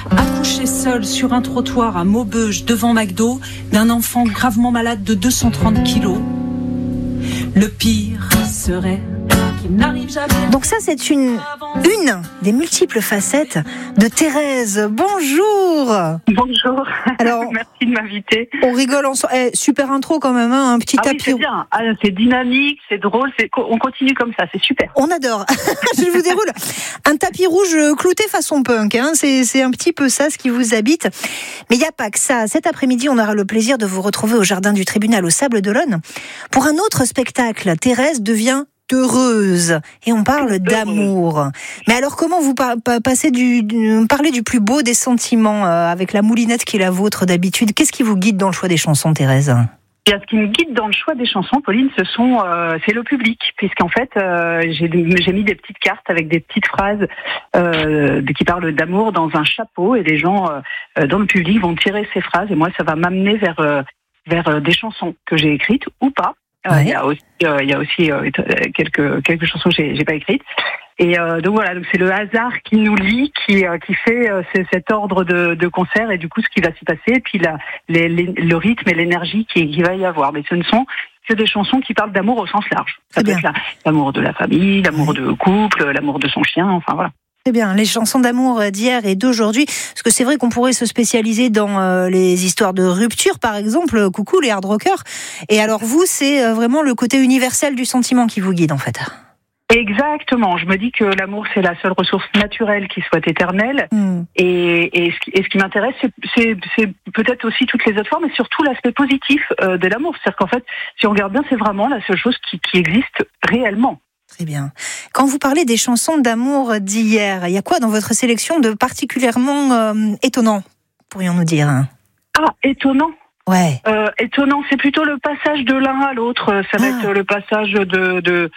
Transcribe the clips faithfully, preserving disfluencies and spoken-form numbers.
accouché seul sur un trottoir à Maubeuge devant McDo d'un enfant gravement malade de deux cent trente kilos. Le pire serait qu'il n'arrive jamais. Donc ça, c'est une, une des multiples facettes de Thérèse. Bonjour. Bonjour. Alors, merci de m'inviter. On rigole ensemble. Eh, super intro quand même, hein, un petit ah tapis. Oui, c'est bien. Ah, c'est dynamique, c'est drôle. C'est... On continue comme ça, c'est super. On adore. Je vous déroule un tapis rouge clouté façon punk. Hein. C'est, c'est un petit peu ça ce qui vous habite. Mais il n'y a pas que ça. Cet après-midi, on aura le plaisir de vous retrouver au jardin du tribunal au Sable d'Olonne pour un autre spectacle. Thérèse devient heureuse et on parle d'amour. Mais alors comment vous par- passez du, du parlez du plus beau des sentiments euh, avec la moulinette qui est la vôtre d'habitude? Qu'est-ce qui vous guide dans le choix des chansons, Thérèse? Et ce qui me guide dans le choix des chansons, Pauline, ce sont euh, c'est le public, puisqu'en fait euh, j'ai, j'ai mis des petites cartes avec des petites phrases euh, qui parlent d'amour dans un chapeau et les gens euh, dans le public vont tirer ces phrases et moi ça va m'amener vers euh, vers des chansons que j'ai écrites ou pas. Il ouais. euh, y a aussi, euh, il y a aussi euh, quelques quelques chansons que j'ai, j'ai pas écrites. Et euh, donc voilà, donc c'est le hasard qui nous lie, qui euh, qui fait euh, cet ordre de, de concert et du coup ce qui va s'y passer, et puis la, les, les, le rythme et l'énergie qui, qui va y avoir. Mais ce ne sont que des chansons qui parlent d'amour au sens large. Ça peut être la, l'amour de la famille, l'amour ouais. de couple, l'amour de son chien, enfin voilà. C'est bien, les chansons d'amour d'hier et d'aujourd'hui, parce que c'est vrai qu'on pourrait se spécialiser dans euh, les histoires de rupture, par exemple, coucou les hard rockers. Et alors vous, c'est euh, vraiment le côté universel du sentiment qui vous guide en fait. Exactement. Je me dis que l'amour, c'est la seule ressource naturelle qui soit éternelle. Mm. Et, et, ce qui, et ce qui m'intéresse, c'est, c'est, c'est peut-être aussi toutes les autres formes, mais surtout l'aspect positif euh, de l'amour. C'est-à-dire qu'en fait, si on regarde bien, c'est vraiment la seule chose qui, qui existe réellement. Très bien. Quand vous parlez des chansons d'amour d'hier, il y a quoi dans votre sélection de particulièrement euh, étonnant, pourrions-nous dire? Ah, étonnant. Ouais. Euh, étonnant, c'est plutôt le passage de l'un à l'autre. Ça va ah. être le passage de... de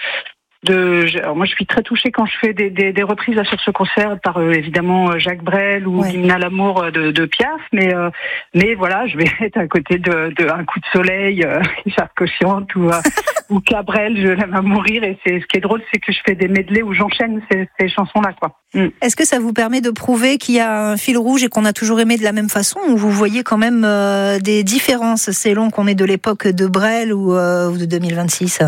De, alors moi je suis très touchée quand je fais des, des, des reprises là, sur ce concert par euh, évidemment Jacques Brel ou ouais. L'hymne à l'amour de, de Piaf, mais euh, mais voilà, je vais être à côté de, de Un coup de soleil, euh, Richard Cochiante ou euh, ou Cabrel, je l'aime à mourir. Et c'est ce qui est drôle, c'est que je fais des medleys où j'enchaîne ces, ces chansons là quoi. Mm. Est-ce que ça vous permet de prouver qu'il y a un fil rouge et qu'on a toujours aimé de la même façon, ou vous voyez quand même euh, des différences selon qu'on est de l'époque de Brel ou, euh, ou de deux mille vingt-six?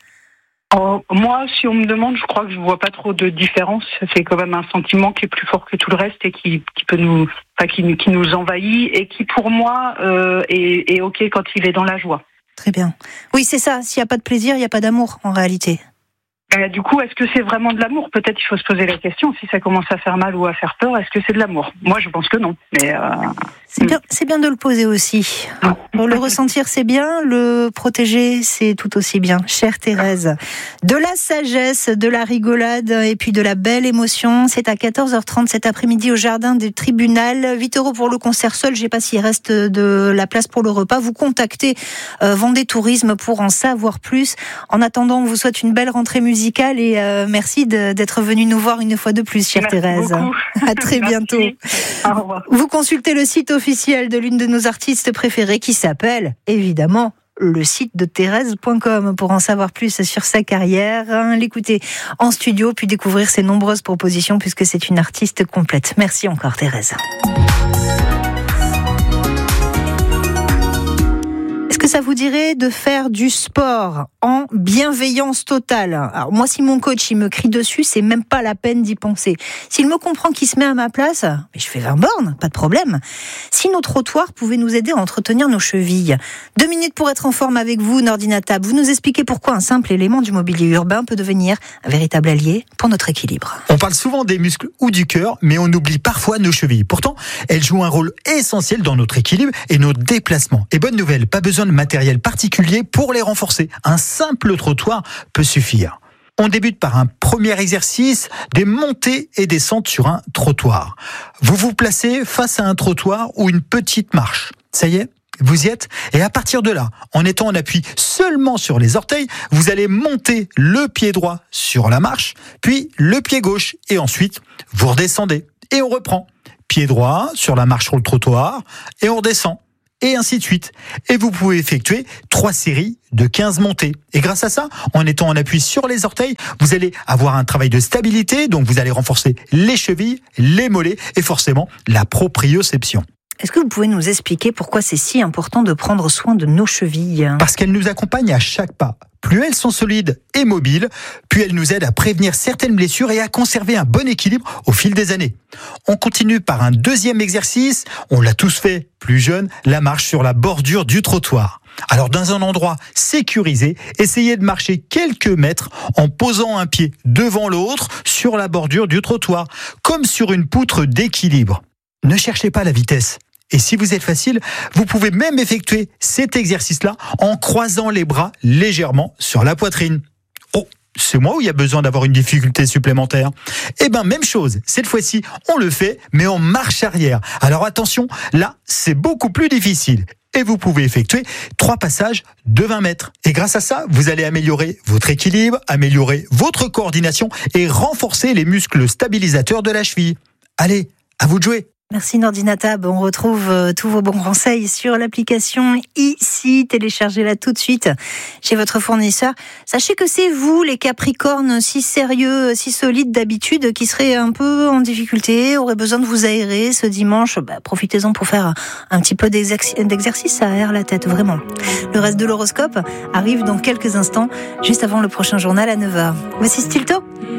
Oh, moi, si on me demande, je crois que je vois pas trop de différence. C'est quand même un sentiment qui est plus fort que tout le reste et qui, qui peut nous, enfin, qui, qui nous envahit et qui, pour moi, euh, est, est ok quand il est dans la joie. Très bien. Oui, c'est ça. S'il n'y a pas de plaisir, il n'y a pas d'amour, en réalité. Euh, du coup, est-ce que c'est vraiment de l'amour? Peut-être il faut se poser la question. Si ça commence à faire mal ou à faire peur, est-ce que c'est de l'amour? Moi, je pense que non. Mais euh... c'est bien, c'est bien de le poser aussi. Pour le ressentir, c'est bien. Le protéger, c'est tout aussi bien. Chère Thérèse, de la sagesse, de la rigolade et puis de la belle émotion. C'est à quatorze heures trente cet après-midi au jardin du tribunal. huit euros pour le concert seul. Je ne sais pas s'il reste de la place pour le repas. Vous contactez euh, Vendée Tourisme pour en savoir plus. En attendant, on vous souhaite une belle rentrée musicale. Et euh, merci de, d'être venu nous voir une fois de plus, chère merci Thérèse. Beaucoup. À très bientôt. Au revoir. Vous consultez le site officiel de l'une de nos artistes préférées qui s'appelle, évidemment, le site de Thérèse point com pour en savoir plus sur sa carrière, l'écouter en studio, puis découvrir ses nombreuses propositions puisque c'est une artiste complète. Merci encore, Thérèse. Est-ce que ça vous dirait de faire du sport en bienveillance totale? Alors moi, si mon coach il me crie dessus, c'est même pas la peine d'y penser. S'il me comprend qu'il se met à ma place, mais je fais vingt bornes, pas de problème. Si nos trottoirs pouvaient nous aider à entretenir nos chevilles. Deux minutes pour être en forme avec vous, Nordina Tab. Vous nous expliquez pourquoi un simple élément du mobilier urbain peut devenir un véritable allié pour notre équilibre. On parle souvent des muscles ou du cœur, mais on oublie parfois nos chevilles. Pourtant, elles jouent un rôle essentiel dans notre équilibre et nos déplacements. Et bonne nouvelle, pas besoin de matériel particulier pour les renforcer. Un simple trottoir peut suffire. On débute par un premier exercice, des montées et descentes sur un trottoir. Vous vous placez face à un trottoir ou une petite marche. Ça y est, vous y êtes. Et à partir de là, en étant en appui seulement sur les orteils, vous allez monter le pied droit sur la marche, puis le pied gauche. Et ensuite, vous redescendez et on reprend. Pied droit sur la marche sur le trottoir et on redescend. et ainsi de suite. Et vous pouvez effectuer trois séries de quinze montées. Et grâce à ça, en étant en appui sur les orteils, vous allez avoir un travail de stabilité, donc vous allez renforcer les chevilles, les mollets et forcément la proprioception. Est-ce que vous pouvez nous expliquer pourquoi c'est si important de prendre soin de nos chevilles ? Parce qu'elles nous accompagnent à chaque pas. Plus elles sont solides et mobiles, plus elles nous aident à prévenir certaines blessures et à conserver un bon équilibre au fil des années. On continue par un deuxième exercice, on l'a tous fait, plus jeune, la marche sur la bordure du trottoir. Alors dans un endroit sécurisé, essayez de marcher quelques mètres en posant un pied devant l'autre sur la bordure du trottoir, comme sur une poutre d'équilibre. Ne cherchez pas la vitesse. Et si vous êtes facile, vous pouvez même effectuer cet exercice-là en croisant les bras légèrement sur la poitrine. Oh, c'est moi où il y a besoin d'avoir une difficulté supplémentaire ? Eh ben, même chose. Cette fois-ci, on le fait, mais en marche arrière. Alors attention, là, c'est beaucoup plus difficile. Et vous pouvez effectuer trois passages de vingt mètres. Et grâce à ça, vous allez améliorer votre équilibre, améliorer votre coordination et renforcer les muscles stabilisateurs de la cheville. Allez, à vous de jouer. Merci Nordinatab, on retrouve euh, tous vos bons conseils sur l'application ici, téléchargez-la tout de suite chez votre fournisseur. Sachez que c'est vous les Capricornes si sérieux, si solides d'habitude, qui seraient un peu en difficulté, auraient besoin de vous aérer ce dimanche. Bah, profitez-en pour faire un petit peu d'exercice, ça aère la tête, vraiment. Le reste de l'horoscope arrive dans quelques instants, juste avant le prochain journal à neuf heures. Voici Stilto.